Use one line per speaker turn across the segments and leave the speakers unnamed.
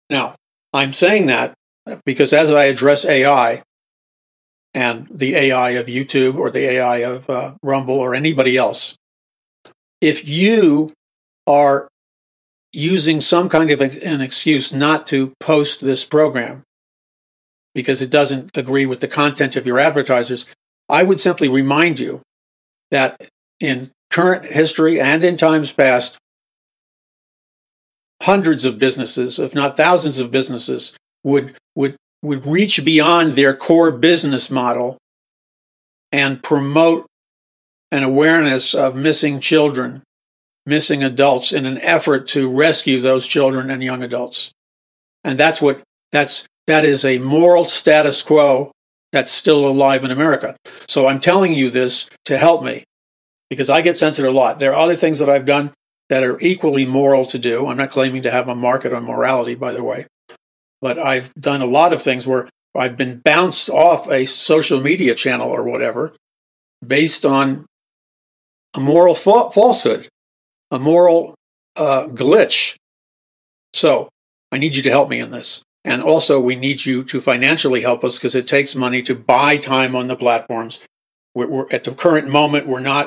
Now, I'm saying that because as I address AI and the AI of YouTube or the AI of Rumble or anybody else, if you are using some kind of an excuse not to post this program because it doesn't agree with the content of your advertisers, I would simply remind you that in current history and in times past, hundreds of businesses, if not thousands of businesses, would reach beyond their core business model and promote an awareness of missing children, missing adults in an effort to rescue those children and young adults. And that is a moral status quo that's still alive in America. So I'm telling you this to help me because I get censored a lot. There are other things that I've done that are equally moral to do. I'm not claiming to have a market on morality, by the way, but I've done a lot of things where I've been bounced off a social media channel or whatever based on a moral falsehood, a moral glitch. So I need you to help me in this. And also we need you to financially help us because it takes money to buy time on the platforms. We're at the current moment, we're not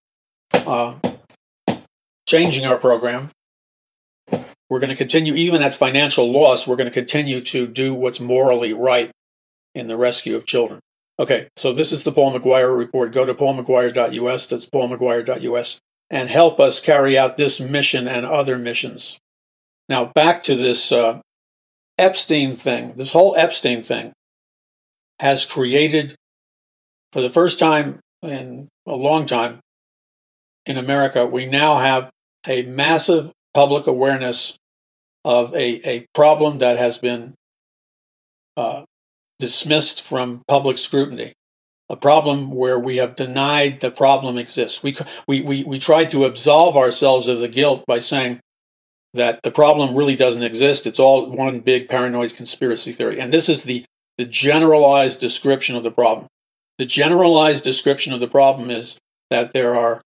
changing our program. We're going to continue, even at financial loss, we're going to continue to do what's morally right in the rescue of children. Okay, so this is the Paul McGuire Report. Go to paulmcguire.us, that's paulmcguire.us, and help us carry out this mission and other missions. Now, back to this Epstein thing. This whole Epstein thing has created, for the first time in a long time in America, we now have a massive public awareness of a problem that has been dismissed from public scrutiny, a problem where we have denied the problem exists. We tried to absolve ourselves of the guilt by saying that the problem really doesn't exist. It's all one big paranoid conspiracy theory. And this is the generalized description of the problem. The generalized description of the problem is that there are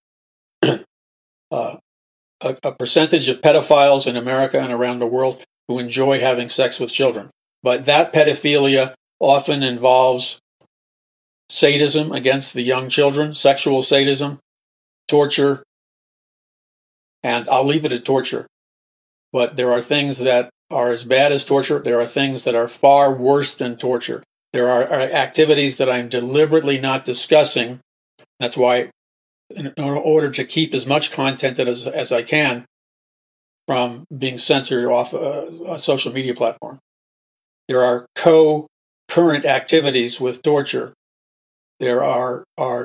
a percentage of pedophiles in America and around the world who enjoy having sex with children. But that pedophilia often involves sadism against the young children, sexual sadism, torture, and I'll leave it at torture. But there are things that are as bad as torture. There are things that are far worse than torture. There are activities that I'm deliberately not discussing. That's why, in order to keep as much content as I can from being censored off a social media platform. There are co-current activities with torture. There are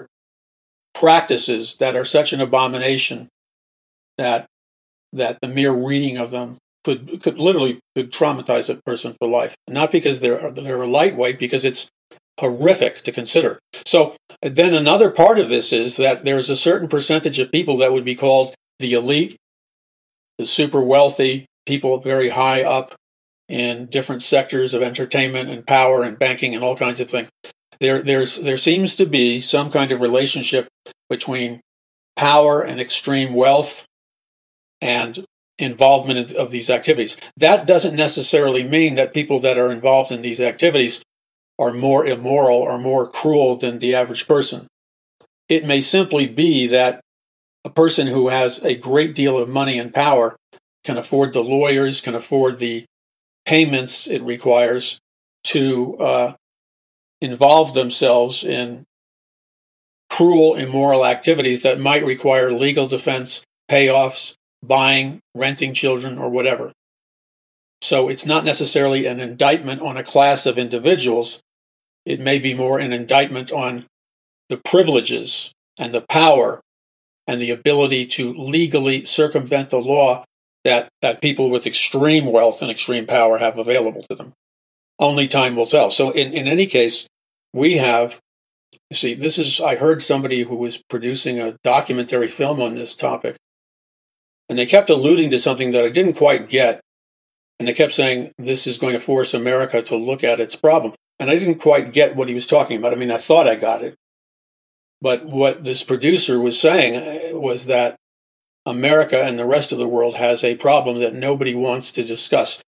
practices that are such an abomination that the mere reading of them could traumatize a person for life. Not because they're lightweight, because it's horrific to consider. So then another part of this is that there's a certain percentage of people that would be called the elite, the super wealthy, people very high up in different sectors of entertainment and power and banking and all kinds of things. There seems to be some kind of relationship between power and extreme wealth and involvement of these activities. That doesn't necessarily mean that people that are involved in these activities are more immoral or more cruel than the average person. It may simply be that a person who has a great deal of money and power can afford the lawyers, can afford the payments it requires to involve themselves in cruel, immoral activities that might require legal defense, payoffs, buying, renting children, or whatever. So it's not necessarily an indictment on a class of individuals. It may be more an indictment on the privileges and the power and the ability to legally circumvent the law that people with extreme wealth and extreme power have available to them. Only time will tell. So in any case, we have, you see, I heard somebody who was producing a documentary film on this topic, and they kept alluding to something that I didn't quite get. And they kept saying, this is going to force America to look at its problem. And I didn't quite get what he was talking about. I mean, I thought I got it. But what this producer was saying was that America and the rest of the world has a problem that nobody wants to discuss.